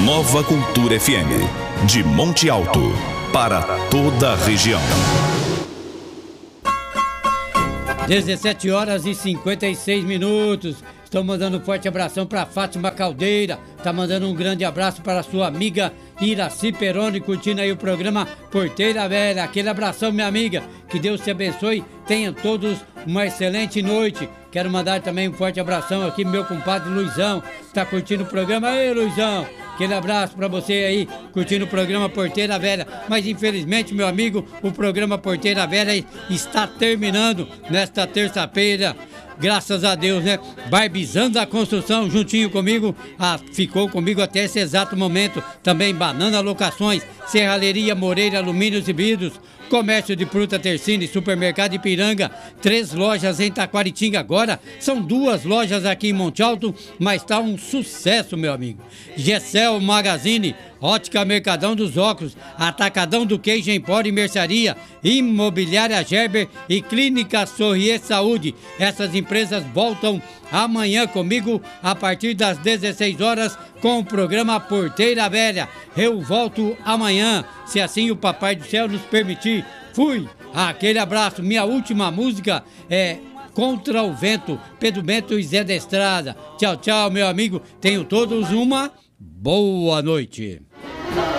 Nova Cultura FM, de Monte Alto, para toda a região. 17h56. Estou mandando um forte abração para Fátima Caldeira. Tá mandando um grande abraço para a sua amiga Iraci Peroni, curtindo aí o programa Porteira Velha. Aquele abração, minha amiga. Que Deus te abençoe. Tenham todos uma excelente noite. Quero mandar também um forte abração aqui pro meu compadre Luizão, que tá curtindo o programa. Aí, Luizão, aquele abraço pra você aí, curtindo o programa Porteira Velha. Mas infelizmente, meu amigo, o programa Porteira Velha está terminando nesta terça-feira. Graças a Deus, né? Barbizando da Construção, juntinho comigo, ficou comigo até esse exato momento. Também Banana Locações, Serralheria Moreira, Alumínios e Vidros, Comércio de Fruta Tercine, Supermercado Ipiranga, 3 lojas em Taquaritinga agora, são 2 lojas aqui em Monte Alto, mas tá um sucesso, meu amigo. Gessel Magazine, Ótica Mercadão dos Óculos, Atacadão do Queijo Empório e Mercearia, Imobiliária Gerber e Clínica Sorrier Saúde. Essas empresas voltam amanhã comigo a partir das 16 horas com o programa Porteira Velha. Eu volto amanhã, se assim o Papai do Céu nos permitir. Fui! Aquele abraço. Minha última música é Contra o Vento, Pedro Bento e Zé da Estrada. Tchau, tchau, meu amigo. Tenham todos uma boa noite.